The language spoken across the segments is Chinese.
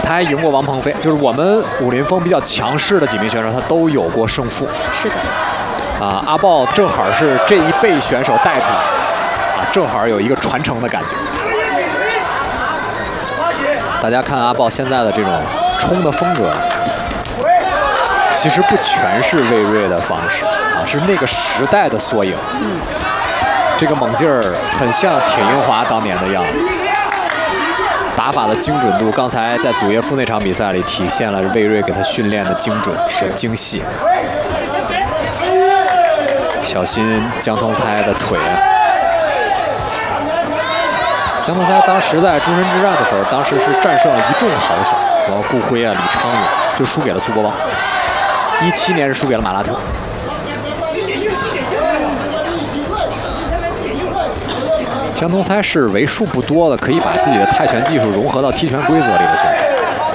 他还赢过王鹏飞，就是我们武林风比较强势的几名选手，他都有过胜负。 是的。 阿豹正好是这一辈选手带出来，正好有一个传承的感觉。大家看阿豹现在的这种冲的风格，其实不全是魏睿的方式是那个时代的缩影。这个猛劲儿很像铁英华当年的样子。打法的精准度，刚才在祖耶夫那场比赛里体现了魏睿给他训练的精准是精细。小心江腾猜的腿江腾猜当时在终身之战的时候，当时是战胜了一众好手，包括顾辉李昌勇，就输给了苏国邦。17年是输给了马拉特。江腾猜是为数不多的可以把自己的泰拳技术融合到踢拳规则里的选手。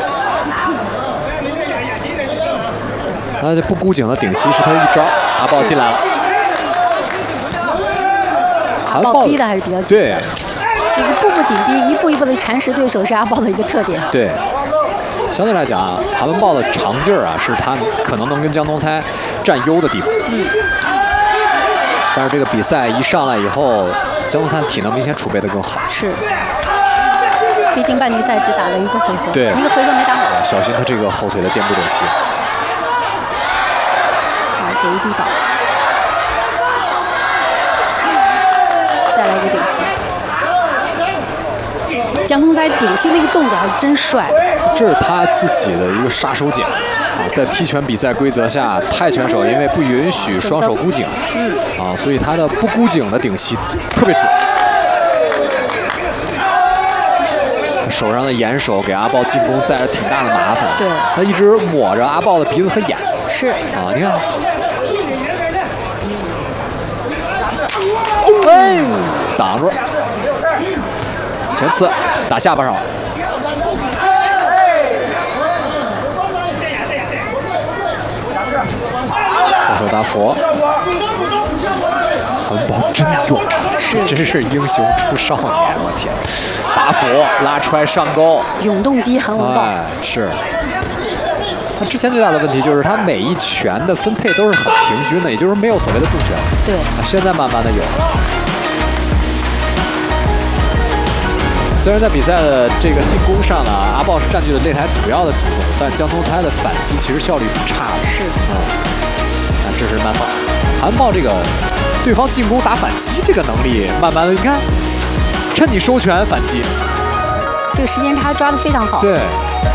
不箍颈的顶膝是他一招，阿豹进来了。 阿豹逼的还是比较紧的，这个步步紧逼，一步一步的蚕食对手是阿豹的一个特点。 对，相对来讲，韩文豹的长劲儿是他可能跟江腾猜占优的地方。但是这个比赛一上来以后，江腾猜体能明显储备的更好。 是，毕竟半决赛只打了一个回合， 对， 一个回合没打好。 小心他这个后腿的垫步顶膝。 好，给一低扫。再来一个顶膝，江腾猜顶膝那个动作还是真帅。 这是他自己的一个杀手锏在踢拳比赛规则下，泰拳手因为不允许双手箍颈，所以他的不箍颈的顶膝特别准。手上的眼手给阿豹进攻带来挺大的麻烦。 对， 他一直抹着阿豹的鼻子和眼。 是你看。挡住，前刺打下巴上了。后手打佛，韩豹真勇，真是英雄出少年，我天！打佛拉出来上钩， 永动机韩文豹。 是。他之前最大的问题就是他每一拳的分配都是很平均的，也就是没有所谓的重拳。 对， 现在慢慢的有。虽然在比赛的这个进攻上呢，阿豹是占据了擂台主要的主动，但江腾猜的反击其实效率很差的。 是。 但这是慢放。韩豹这个对方进攻打反击这个能力，慢慢的你看，趁你收拳反击， 这个时间差抓得非常好。 对。